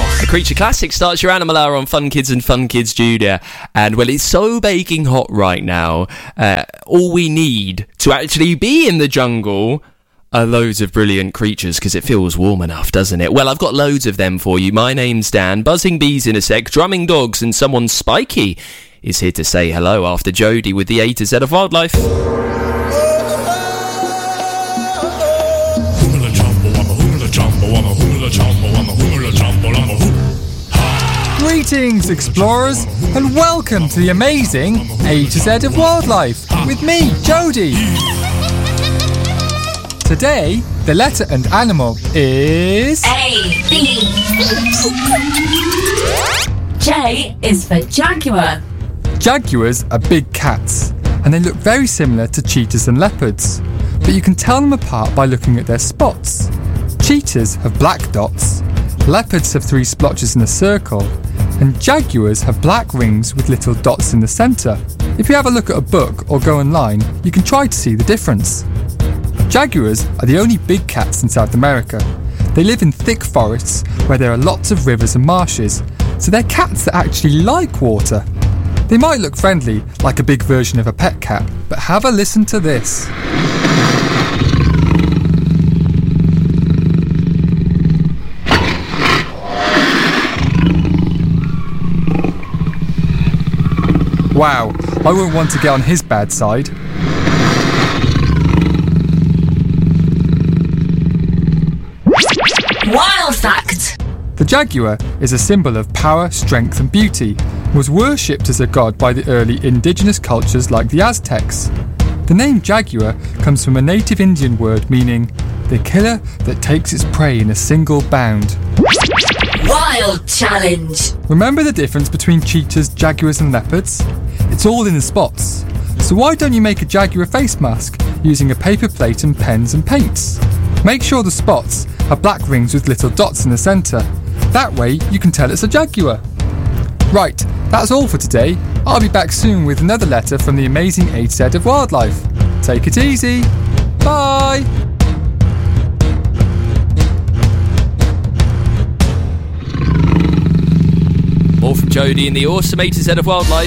A Creature Classic starts your Animal Hour on Fun Kids and Fun Kids Junior. And, well, it's so baking hot right now. All we need to actually be in the jungle are loads of brilliant creatures, because it feels warm enough, doesn't it? Well, I've got loads of them for you. My name's Dan. Buzzing bees in a sec, drumming dogs, and someone spiky is here to say hello after Jodie with the A to Z of wildlife. Greetings, explorers, and welcome to the amazing A to Z of wildlife with me, Jodie. Today, the letter and animal is A, B. J is for jaguar. Jaguars are big cats, and they look very similar to cheetahs and leopards, but you can tell them apart by looking at their spots. Cheetahs have black dots, leopards have 3 splotches in a circle, and jaguars have black rings with little dots in the centre. If you have a look at a book or go online, you can try to see the difference. Jaguars are the only big cats in South America. They live in thick forests where there are lots of rivers and marshes, so they're cats that actually like water. They might look friendly, like a big version of a pet cat, but have a listen to this. Wow, I wouldn't want to get on his bad side. Wild fact. The jaguar is a symbol of power, strength and beauty, and was worshipped as a god by the early indigenous cultures like the Aztecs. The name jaguar comes from a native Indian word meaning the killer that takes its prey in a single bound. Wild challenge. Remember the difference between cheetahs, jaguars and leopards? It's all in the spots. So why don't you make a jaguar face mask using a paper plate and pens and paints? Make sure the spots have black rings with little dots in the centre. That way you can tell it's a jaguar. Right, that's all for today. I'll be back soon with another letter from the amazing A to Z of wildlife. Take it easy. Bye. More from Jodie in the awesome A to Z of wildlife.